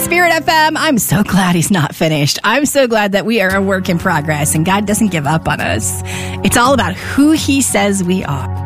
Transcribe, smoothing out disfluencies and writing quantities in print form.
Spirit FM. I'm so glad he's not finished. I'm so glad that we are a work in progress and God doesn't give up on us. It's all about who he says we are.